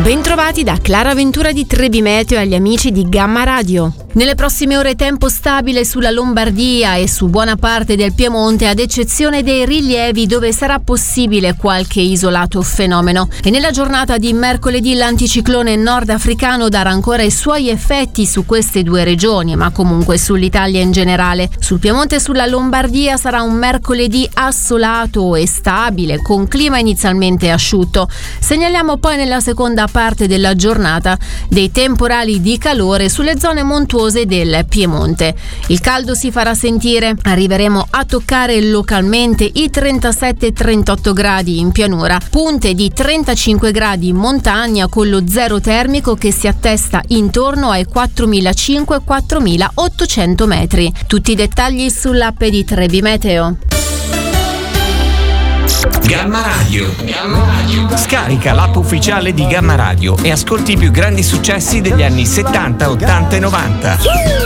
Bentrovati da Clara Ventura di Trebi Meteo agli amici di Gamma Radio. Nelle prossime ore tempo stabile sulla Lombardia e su buona parte del Piemonte, ad eccezione dei rilievi dove sarà possibile qualche isolato fenomeno. E nella giornata di mercoledì l'anticiclone nordafricano darà ancora i suoi effetti su queste due regioni, ma comunque sull'Italia in generale. Sul Piemonte e sulla Lombardia sarà un mercoledì assolato e stabile, con clima inizialmente asciutto. Segnaliamo poi nella seconda parte della giornata dei temporali di calore sulle zone montuose del Piemonte. Il caldo si farà sentire, arriveremo a toccare localmente i 37-38 gradi in pianura, punte di 35 gradi in montagna con lo zero termico che si attesta intorno ai 4.500-4.800 metri. Tutti i dettagli sull'app di Trebi Meteo. Gamma Radio. Scarica l'app ufficiale di Gamma Radio e ascolti i più grandi successi degli anni 70, 80 e 90.